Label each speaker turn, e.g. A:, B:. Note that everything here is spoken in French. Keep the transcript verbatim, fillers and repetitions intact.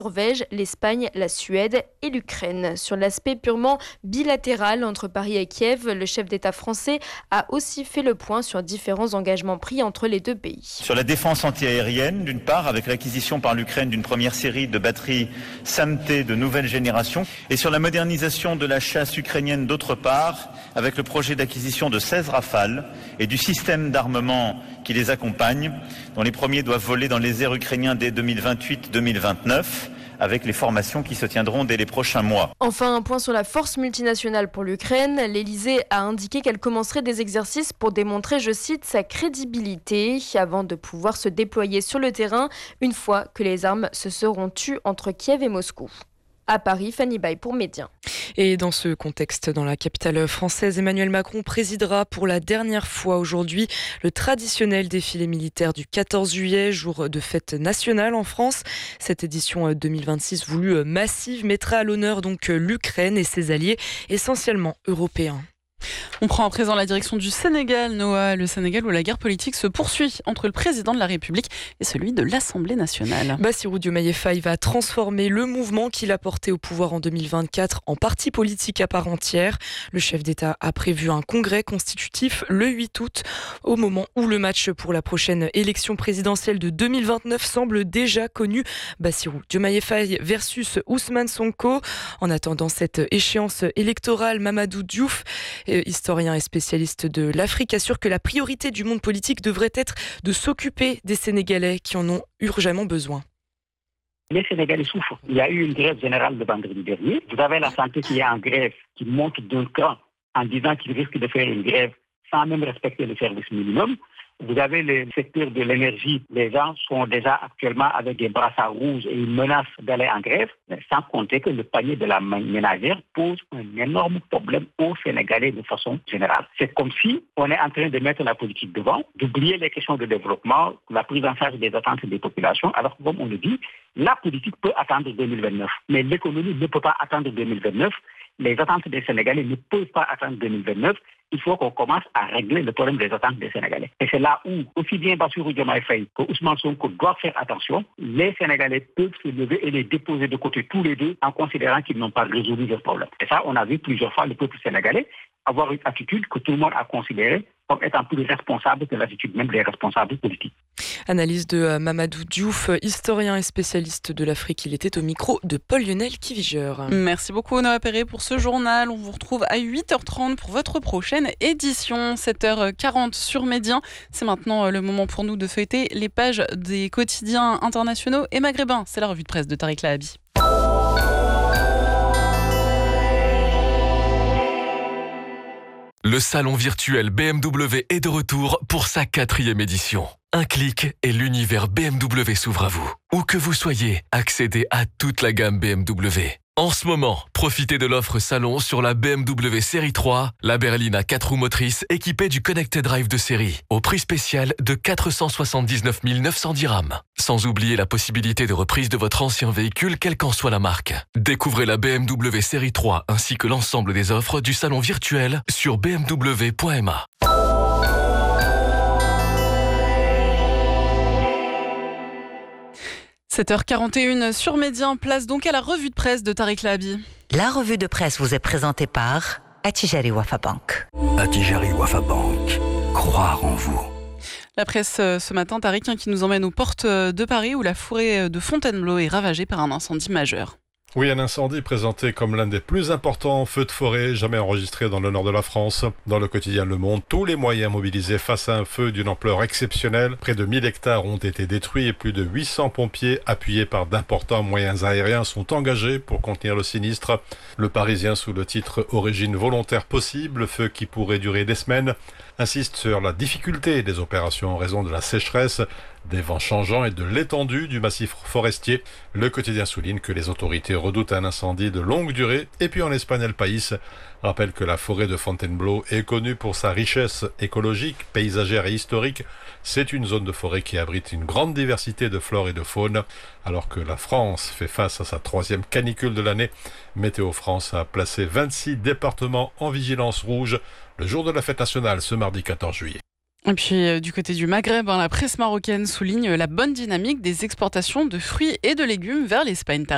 A: Norvège, l'Espagne, la Suède et l'Ukraine. Sur l'aspect purement bilatéral entre Paris et Kiev, le chef d'État français a aussi fait le point sur différents engagements pris entre les deux pays.
B: Sur la défense antiaérienne, d'une part, avec l'acquisition par l'Ukraine d'une première série de batteries SAMT de nouvelle génération, et sur la modernisation de la chasse ukrainienne, d'autre part, avec le projet d'acquisition de seize Rafales et du système d'armement qui les accompagne, dont les premiers doivent voler dans les airs ukrainiens dès deux mille vingt-huit deux mille vingt-neuf. Avec les formations qui se tiendront dès les prochains mois.
A: Enfin, un point sur la force multinationale pour l'Ukraine. L'Élysée a indiqué qu'elle commencerait des exercices pour démontrer, je cite, sa crédibilité avant de pouvoir se déployer sur le terrain une fois que les armes se seront tues entre Kiev et Moscou. À Paris, Fanny Baye pour Média.
C: Et dans ce contexte, dans la capitale française, Emmanuel Macron présidera pour la dernière fois aujourd'hui le traditionnel défilé militaire du quatorze juillet, jour de fête nationale en France. Cette édition deux mille vingt-six voulue massive mettra à l'honneur donc l'Ukraine et ses alliés, essentiellement européens.
D: On prend à présent la direction du Sénégal, Noah, le Sénégal où la guerre politique se poursuit entre le président de la République et celui de l'Assemblée nationale.
C: Bassirou Diomaye Faye va transformer le mouvement qu'il a porté au pouvoir en deux mille vingt-quatre en parti politique à part entière. Le chef d'État a prévu un congrès constitutif le huit août, au moment où le match pour la prochaine élection présidentielle de deux mille vingt-neuf semble déjà connu. Bassirou Diomaye Faye versus Ousmane Sonko. En attendant cette échéance électorale, Mamadou Diouf, historien et spécialiste de l'Afrique, assure que la priorité du monde politique devrait être de s'occuper des Sénégalais qui en ont urgemment besoin.
E: Les Sénégalais souffrent. Il y a eu une grève générale le vendredi dernier. Vous avez la santé qui est en grève, qui monte d'un cran en disant qu'il risque de faire une grève sans même respecter le service minimum. Vous avez le secteur de l'énergie. Les gens sont déjà actuellement avec des brassards rouges et une menace d'aller en grève, sans compter que le panier de la ménagère pose un énorme problème aux Sénégalais de façon générale. C'est comme si on est en train de mettre la politique devant, d'oublier les questions de développement, la prise en charge des attentes des populations, alors que comme on le dit, la politique peut attendre deux mille vingt-neuf, mais l'économie ne peut pas attendre deux mille vingt-neuf. Les attentes des Sénégalais ne peuvent pas attendre deux mille vingt-neuf. Il faut qu'on commence à régler le problème des attentes des Sénégalais. Et c'est là où, aussi bien Bassirou Diomaye Faye que Ousmane Sonko doivent faire attention. Les Sénégalais peuvent se lever et les déposer de côté tous les deux en considérant qu'ils n'ont pas résolu leurs problèmes. Et ça, on a vu plusieurs fois le peuple sénégalais avoir une attitude que tout le monde a considérée comme étant plus responsable que l'attitude même des responsables politiques.
C: Analyse de Mamadou Diouf, historien et spécialiste de l'Afrique. Il était au micro de Paul-Lionel Kiviger.
D: Merci beaucoup Noah Perret pour ce journal. On vous retrouve à huit heures trente pour votre prochaine édition, sept heures quarante sur Média. C'est maintenant le moment pour nous de feuilleter les pages des quotidiens internationaux et maghrébins. C'est la revue de presse de Tariq Lahabi.
F: Le salon virtuel B M W est de retour pour sa quatrième édition. Un clic et l'univers B M W s'ouvre à vous. Où que vous soyez, accédez à toute la gamme B M W. En ce moment, profitez de l'offre salon sur la B M W série trois, la berline à quatre roues motrices équipée du Connected Drive de série, au prix spécial de quatre cent soixante-dix-neuf mille neuf cents dirhams. Sans oublier la possibilité de reprise de votre ancien véhicule, quelle qu'en soit la marque. Découvrez la B M W série trois ainsi que l'ensemble des offres du salon virtuel sur b m w point m a.
D: sept heures quarante et une sur Média, place donc à la revue de presse de Tariq Lahabi.
G: La revue de presse vous est présentée par Attijari Wafa Bank.
H: Attijari Wafa Bank, croire en vous.
D: La presse ce matin, Tariq, qui nous emmène aux portes de Paris où la forêt de Fontainebleau est ravagée par un incendie majeur.
I: Oui, un incendie présenté comme l'un des plus importants feux de forêt jamais enregistrés dans le nord de la France. Dans le quotidien Le Monde, tous les moyens mobilisés face à un feu d'une ampleur exceptionnelle. Près de mille hectares ont été détruits et plus de huit cents pompiers, appuyés par d'importants moyens aériens, sont engagés pour contenir le sinistre. Le Parisien, sous le titre « Origine volontaire possible, feu qui pourrait durer des semaines », insiste sur la difficulté des opérations en raison de la sécheresse, des vents changeants et de l'étendue du massif forestier. Le quotidien souligne que les autorités redoutent un incendie de longue durée. Et puis en Espagne, El País rappelle que la forêt de Fontainebleau est connue pour sa richesse écologique, paysagère et historique. C'est une zone de forêt qui abrite une grande diversité de flore et de faune. Alors que la France fait face à sa troisième canicule de l'année, Météo France a placé vingt-six départements en vigilance rouge le jour de la fête nationale ce mardi quatorze juillet.
D: Et puis euh, du côté du Maghreb, hein, la presse marocaine souligne la bonne dynamique des exportations de fruits et de légumes vers l'Espagne.